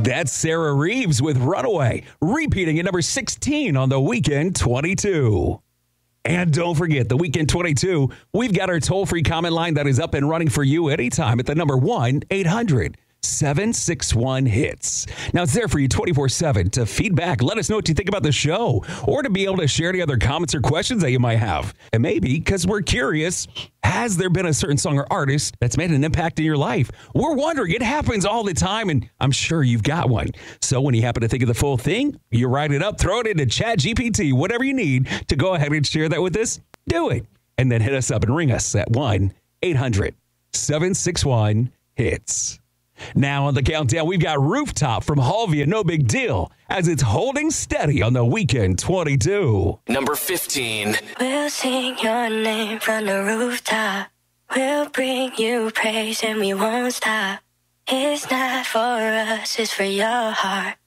That's Sarah Reeves with Runaway, repeating at number 16 on the Weekend 22. And don't forget, the Weekend 22, we've got our toll-free comment line that is up and running for you anytime at the number 1-800-761-HITS. Now, it's there for you 24/7 to feedback. Let us know what you think about the show or to be able to share any other comments or questions that you might have. And maybe, because we're curious, has there been a certain song or artist that's made an impact in your life? We're wondering. It happens all the time, and I'm sure you've got one. So when you happen to think of the full thing, you write it up, throw it into ChatGPT, whatever you need to go ahead and share that with us, do it. And then hit us up and ring us at 1-800-761-HITS. Now on the countdown, we've got Rooftop from Halvia, No Big Deal, as it's holding steady on the Weekend 22. Number 15. We'll sing your name from the rooftop. We'll bring you praise and we won't stop. It's not for us, it's for your heart.